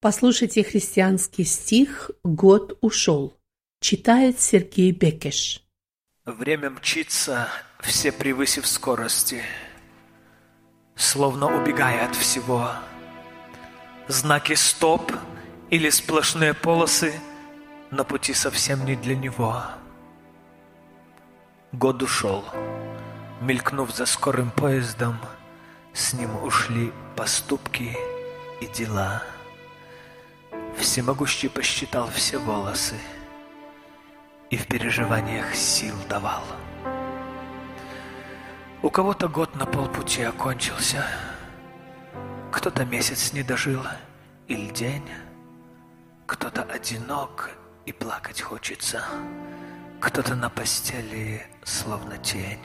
Послушайте христианский стих «Год ушел». Читает Сергей Бекеш. Время мчится, все превысив скорости, словно убегая от всего. Знаки «стоп» или сплошные полосы на пути совсем не для него. Год ушел, мелькнув за скорым поездом, с ним ушли поступки и дела. Всемогущий посчитал все волосы и в переживаниях сил давал. У кого-то год на полпути окончился, кто-то месяц не дожил или день, кто-то одинок и плакать хочется, кто-то на постели словно тень.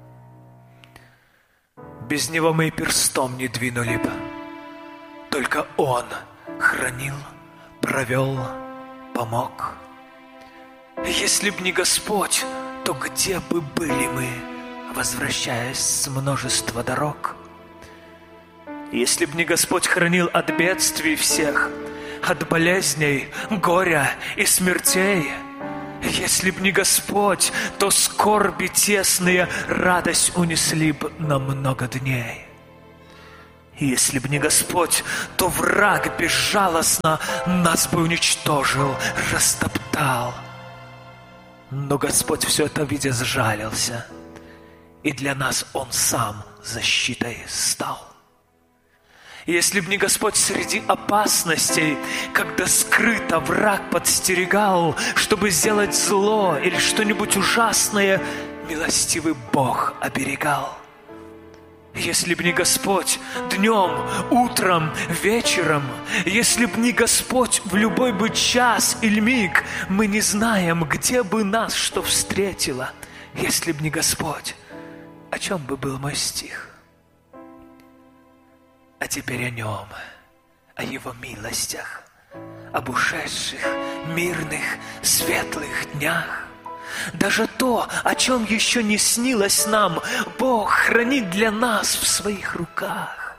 Без него мы и перстом не двинули б, только он хранил, провел, помог. Если б не Господь, то где бы были мы, возвращаясь с множества дорог? Если б не Господь хранил от бедствий всех, от болезней, горя и смертей, если б не Господь, то скорби тесные радость унесли б на много дней. Если б не Господь, то враг безжалостно нас бы уничтожил, растоптал. Но Господь все это видя сжалился, и для нас Он сам защитой стал. Если б не Господь среди опасностей, когда скрыто враг подстерегал, чтобы сделать зло или что-нибудь ужасное, милостивый Бог оберегал. Если б не Господь днем, утром, вечером, если б не Господь в любой бы час или миг, мы не знаем, где бы нас что встретило. Если б не Господь, о чем бы был мой стих? А теперь о Нем, о Его милостях, об ушедших, мирных, светлых днях. Даже то, о чем еще не снилось нам, Бог хранит для нас в своих руках.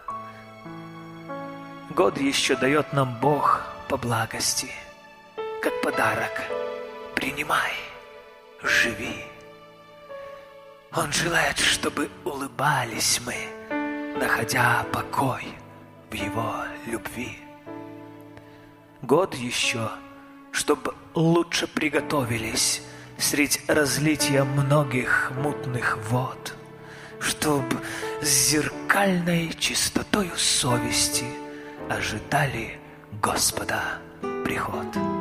Год еще дает нам Бог по благости, как подарок. Принимай, живи. Он желает, чтобы улыбались мы, находя покой в Его любви. Год еще, чтобы лучше приготовились средь разлития многих мутных вод, чтоб с зеркальной чистотою совести ожидали Господа приход.